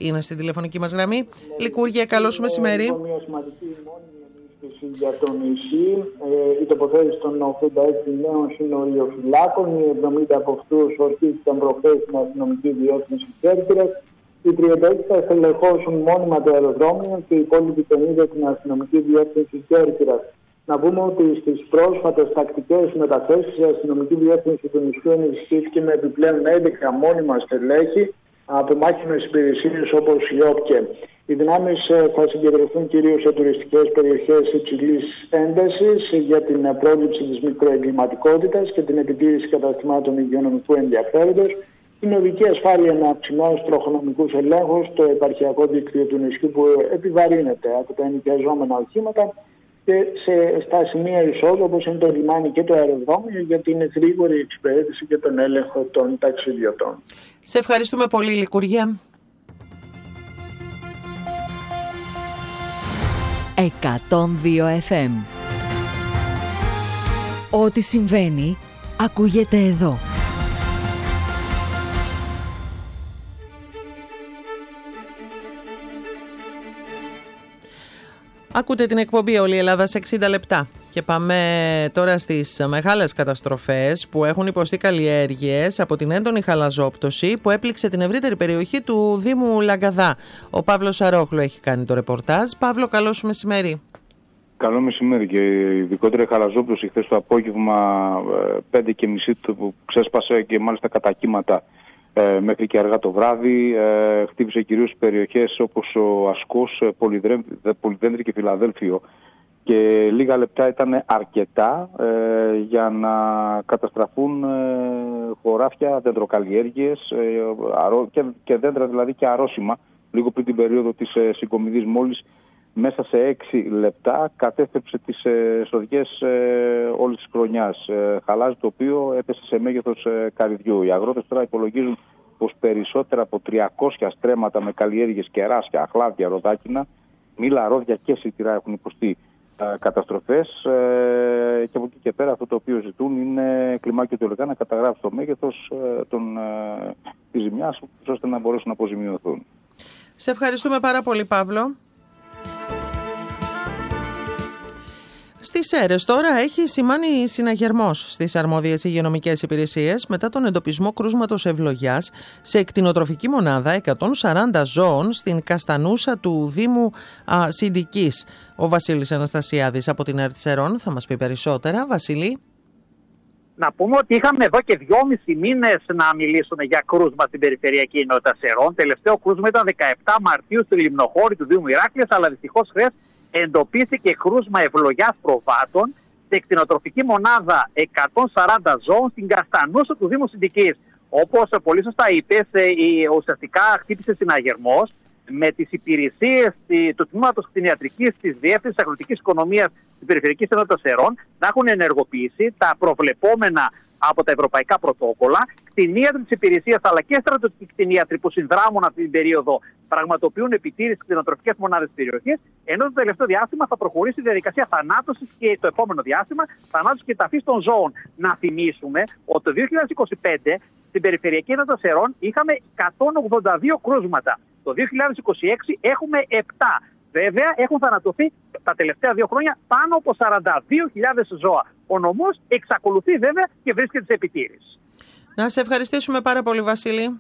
είναι στην τηλεφωνική μας γραμμή. Λικούργια, καλώς μεσημέρι. Είναι μια σημαντική μόνιμη ενίσχυση για το νησί. Η τοποθέτηση των 86 νέων συνοριοφυλάκων, οι 70 από αυτούς ορκίστηκαν προχθές στην αστυνομική διεύθυνση Κέρκυρας. Οι 36 θα στελεχώσουν μόνιμα το αεροδρόμιο και οι υπόλοιποι 50 την αστυνομική διεύθυνση Κέρκυρας. Να πούμε ότι στις πρόσφατες τακτικές μεταθέσεις η αστυνομική διεύθυνση του νησιού ενισχύθηκε με επιπλέον 11 μόνιμα στελέχη από μάχημες υπηρεσίες όπως η ΟΠΚΕ. Οι δυνάμεις θα συγκεντρωθούν κυρίως σε τουριστικές περιοχές υψηλής έντασης για την πρόληψη της μικροεγκληματικότητας και την επιτήρηση καταστημάτων υγειονομικού ενδιαφέροντος, την οδική ασφάλεια με αυξημένους τροχονομικούς ελέγχους, το επαρχιακό δίκτυο του νησιού που επιβαρύνεται από τα ενοικιαζόμενα οχήματα και στα σημεία εισόδου όπως είναι το λιμάνι και το αεροδρόμιο για την γρήγορη εξυπηρέτηση και τον έλεγχο των ταξιδιωτών. Σε ευχαριστούμε πολύ, Λικουργία. 102 FM. Ό,τι συμβαίνει ακούγεται εδώ. Ακούτε την εκπομπή Όλη η Ελλάδα σε 60 λεπτά και πάμε τώρα στις μεγάλες καταστροφές που έχουν υποστεί καλλιέργειες από την έντονη χαλαζόπτωση που έπληξε την ευρύτερη περιοχή του Δήμου Λαγκαδά. Ο Παύλος Αρόχλου έχει κάνει το ρεπορτάζ. Παύλο, καλώς μεσημέρι. Καλό μεσημέρι, και ειδικότερα η χαλαζόπτωση χθες το απόγευμα 5:30 που ξέσπασε και μάλιστα κατά κύματα μέχρι και αργά το βράδυ. Χτύπησε κυρίως σε περιοχές όπως ο Ασκός, Πολυδέντρη και Φιλαδέλφιο, και λίγα λεπτά ήταν αρκετά για να καταστραφούν χωράφια, δεντροκαλλιέργειες και δέντρα δηλαδή και αρρώσιμα λίγο πριν την περίοδο της συγκομιδής. Μόλις μέσα σε 6 λεπτά κατέστρεψε τις σοδιές όλης της χρονιάς. Χαλάζι το οποίο έπεσε σε μέγεθος καρυδιού. Οι αγρότες τώρα υπολογίζουν πως περισσότερα από 300 στρέμματα με καλλιέργειες, κεράσια, αχλάδια, ροδάκινα, μήλα, ρόδια και σιτηρά έχουν υποστεί καταστροφές, και από εκεί και πέρα αυτό το οποίο ζητούν είναι κλιμάκιο τελικά να καταγράψει το μέγεθος της ζημιάς ώστε να μπορέσουν να αποζημιωθούν. Σε ευχαριστούμε πάρα πολύ, Παύλο. Στις Σέρρες τώρα έχει σημάνει συναγερμός στις αρμόδιες υγειονομικές υπηρεσίες μετά τον εντοπισμό κρούσματος ευλογιάς σε εκτινοτροφική μονάδα 140 ζώων στην Καστανούσα του Δήμου Συντικής. Ο Βασίλης Αναστασιάδης από την ΕΡΤ Σερών θα μας πει περισσότερα. Βασίλη. Να πούμε ότι είχαμε εδώ και 2,5 μήνες να μιλήσουμε για κρούσμα στην περιφερειακή ενότητα Σερών. Τελευταίο κρούσμα ήταν 17 Μαρτίου στη Λιμνοχώρη του Δήμου Ηράκλειας, αλλά δυστυχώς χθες εντοπίστηκε κρούσμα ευλογιάς προβάτων σε εκτινοτροφική μονάδα 140 ζώων στην Καστανούσα του Δήμου Συντικής. Όπως πολύ σωστά είπες, ουσιαστικά χτύπησε συναγερμός με τις υπηρεσίες του Τμήματος Κτηνιατρικής της Διεύθυνσης Αγροτικής Οικονομίας της Περιφερειακής Ενότητας Σερών να έχουν ενεργοποιήσει τα προβλεπόμενα από τα ευρωπαϊκά πρωτόκολλα, κτηνίατροι της υπηρεσίας αλλά και στρατιωτικοί κτηνίατροι που συνδράμουν αυτή την περίοδο πραγματοποιούν επιτήρηση στις κτηνοτροφικές μονάδες της περιοχής, ενώ το τελευταίο διάστημα θα προχωρήσει η διαδικασία θανάτωσης και το επόμενο διάστημα θανάτωσης και ταφής των ζώων. Να θυμίσουμε ότι το 2025 στην Περιφερειακή Ενότητα Σερών είχαμε 182 κρούσματα. Το 2026 έχουμε 7. Βέβαια, έχουν θανατωθεί τα τελευταία 2 χρόνια πάνω από 42.000 ζώα. Ο νομός εξακολουθεί βέβαια και βρίσκεται σε επιτήρηση. Να σε ευχαριστήσουμε πάρα πολύ, Βασίλη.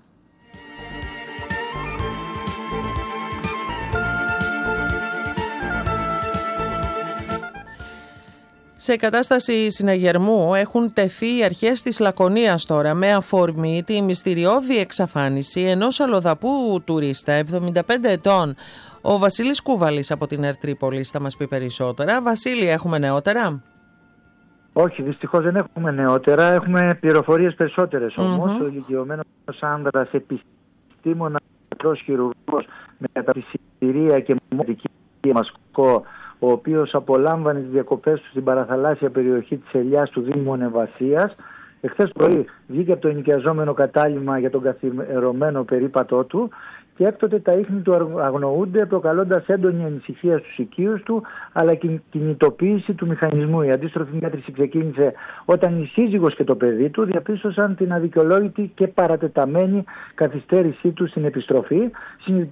Σε κατάσταση συναγερμού έχουν τεθεί οι αρχές της Λακωνίας τώρα με αφορμή τη μυστηριώδη εξαφάνιση ενός αλλοδαπού τουρίστα 75 ετών. Ο Βασίλης Κούβαλης από την ΕΡΤ Τρίπολης θα μας πει περισσότερα. Βασίλη, έχουμε νεότερα? Όχι, δυστυχώς δεν έχουμε νεότερα. Έχουμε πληροφορίες περισσότερες όμως. Ο ηλικιωμένος άνδρας επιστήμονα, γιατρός χειρουργός με καταπτυσσηρία και μοναδική μασκό, ο οποίος απολάμβανε τις διακοπές του στην παραθαλάσσια περιοχή της Ελιάς του Δήμου Νεβασίας, εχθές πρωί βγήκε από το ενοικιαζόμενο κατάλημα για τον καθιερωμένο περίπατό του και έκτοτε τα ίχνη του αγνοούνται, προκαλώντας έντονη ανησυχία στους οικείους του, αλλά και κινητοποίηση του μηχανισμού. Η αντίστροφη μέτρηση ξεκίνησε όταν η σύζυγος και το παιδί του διαπίστωσαν την αδικαιολόγητη και παρατεταμένη καθυστέρησή του στην επιστροφή,